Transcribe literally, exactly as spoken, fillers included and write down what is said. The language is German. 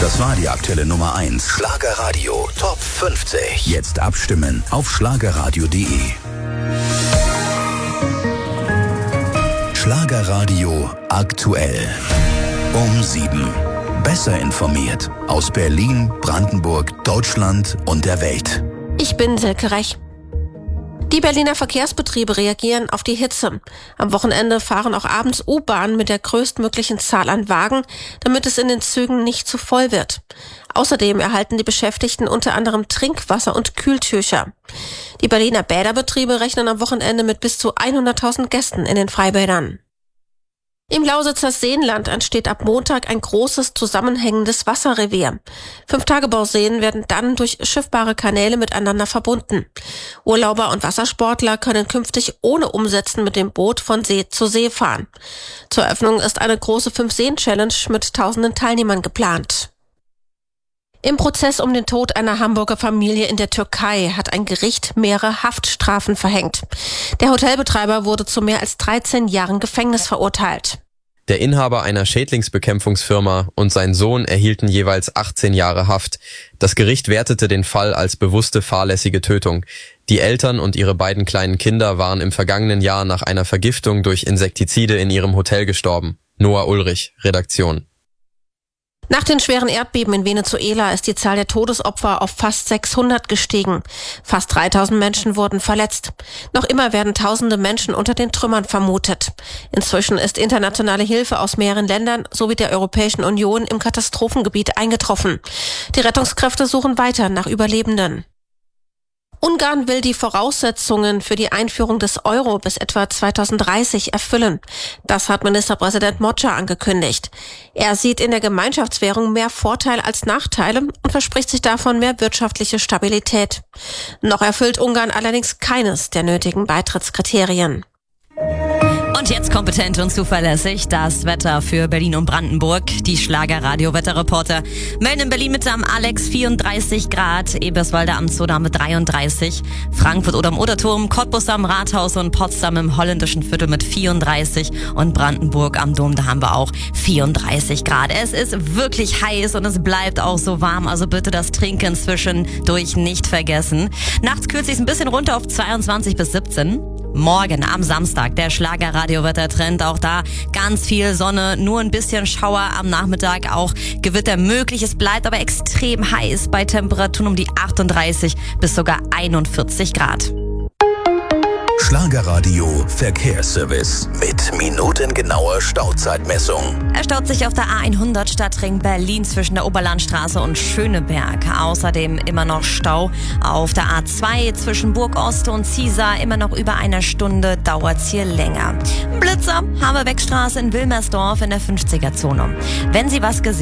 Das war die aktuelle Nummer eins. Schlagerradio Top fünfzig. Jetzt abstimmen auf schlagerradio punkt de. Schlagerradio aktuell. Um sieben. Besser informiert. Aus Berlin, Brandenburg, Deutschland und der Welt. Ich bin Silke Rech. Die Berliner Verkehrsbetriebe reagieren auf die Hitze. Am Wochenende fahren auch abends U-Bahnen mit der größtmöglichen Zahl an Wagen, damit es in den Zügen nicht zu voll wird. Außerdem erhalten die Beschäftigten unter anderem Trinkwasser und Kühltücher. Die Berliner Bäderbetriebe rechnen am Wochenende mit bis zu hunderttausend Gästen in den Freibädern. Im Lausitzer Seenland entsteht ab Montag ein großes, zusammenhängendes Wasserrevier. Fünf-Tagebau-Seen werden dann durch schiffbare Kanäle miteinander verbunden. Urlauber und Wassersportler können künftig ohne Umsetzen mit dem Boot von See zu See fahren. Zur Eröffnung ist eine große Fünf-Seen-Challenge mit tausenden Teilnehmern geplant. Im Prozess um den Tod einer Hamburger Familie in der Türkei hat ein Gericht mehrere Haftstrafen verhängt. Der Hotelbetreiber wurde zu mehr als dreizehn Jahren Gefängnis verurteilt. Der Inhaber einer Schädlingsbekämpfungsfirma und sein Sohn erhielten jeweils achtzehn Jahre Haft. Das Gericht wertete den Fall als bewusste fahrlässige Tötung. Die Eltern und ihre beiden kleinen Kinder waren im vergangenen Jahr nach einer Vergiftung durch Insektizide in ihrem Hotel gestorben. Noah Ulrich, Redaktion. Nach den schweren Erdbeben in Venezuela ist die Zahl der Todesopfer auf fast sechshundert gestiegen. Fast dreitausend Menschen wurden verletzt. Noch immer werden tausende Menschen unter den Trümmern vermutet. Inzwischen ist internationale Hilfe aus mehreren Ländern sowie der Europäischen Union im Katastrophengebiet eingetroffen. Die Rettungskräfte suchen weiter nach Überlebenden. Ungarn will die Voraussetzungen für die Einführung des Euro bis etwa zweitausenddreißig erfüllen. Das hat Ministerpräsident Mocsa angekündigt. Er sieht in der Gemeinschaftswährung mehr Vorteile als Nachteile und verspricht sich davon mehr wirtschaftliche Stabilität. Noch erfüllt Ungarn allerdings keines der nötigen Beitrittskriterien. Und jetzt kompetent und zuverlässig das Wetter für Berlin und Brandenburg. Die Schlager-Radio-Wetterreporter melden in Berlin mit am Alex vierunddreißig Grad, Eberswalde am Zoda mit dreiunddreißig, Frankfurt oder am Oderturm, Cottbus am Rathaus und Potsdam im holländischen Viertel mit vierunddreißig und Brandenburg am Dom, da haben wir auch vierunddreißig Grad. Es ist wirklich heiß und es bleibt auch so warm, also bitte das Trinken zwischendurch nicht vergessen. Nachts kühlt sich ein bisschen runter auf zweiundzwanzig bis siebzehn. Morgen am Samstag der Schlager-Radio-Wettertrend. Auch da ganz viel Sonne, nur ein bisschen Schauer am Nachmittag, auch Gewitter möglich. Es bleibt aber extrem heiß bei Temperaturen um die achtunddreißig bis sogar einundvierzig Grad. Schlagerradio Verkehrsservice mit minutengenauer Stauzeitmessung. Er staut sich auf der A hundert Stadtring Berlin zwischen der Oberlandstraße und Schöneberg. Außerdem immer noch Stau auf der A zwei zwischen Burg-Ost und Ziesar. Immer noch über eine Stunde dauert's hier länger. Blitzer, Habebeckstraße in Wilmersdorf in der fünfziger Zone. Wenn Sie was gesehen